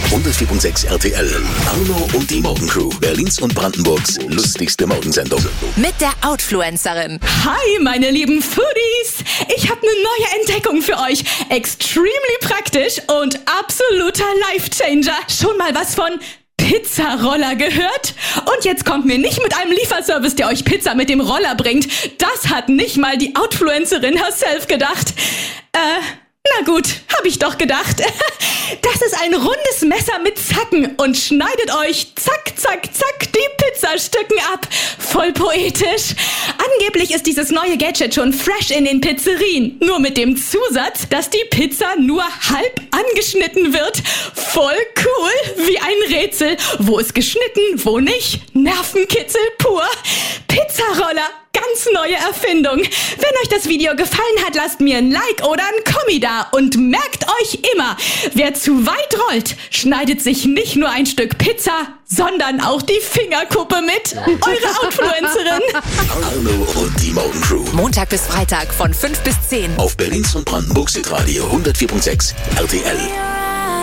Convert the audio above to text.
104.6 RTL. Arno und die Morgencrew. Berlins und Brandenburgs lustigste Morgensendung. Mit der Outfluencerin. Hi, meine lieben Foodies! Ich habe eine neue Entdeckung für euch. Extremely praktisch und absoluter Lifechanger. Schon mal was von Pizzaroller gehört? Und jetzt kommt mir nicht mit einem Lieferservice, der euch Pizza mit dem Roller bringt. Das hat nicht mal die Outfluencerin herself gedacht. Na gut, hab ich doch gedacht. Das ist ein rundes Messer mit Zacken und schneidet euch zack, zack, zack die Pizzastücken ab. Voll poetisch. Angeblich ist dieses neue Gadget schon fresh in den Pizzerien. Nur mit dem Zusatz, dass die Pizza nur halb angeschnitten wird. Voll cool, wie ein Rätsel. Wo ist geschnitten, wo nicht? Nervenkitzel pur. Pizzaroller. Ganz neue Erfindung. Wenn euch das Video gefallen hat, lasst mir ein Like oder ein Kommi da. Und merkt euch immer, wer zu weit rollt, schneidet sich nicht nur ein Stück Pizza, sondern auch die Fingerkuppe mit. Eure Outfluencerin. Arno und die Morgencrew. Montag bis Freitag von 5 bis 10. Auf Berlins und Brandenburgs Hitradio 104.6 RTL.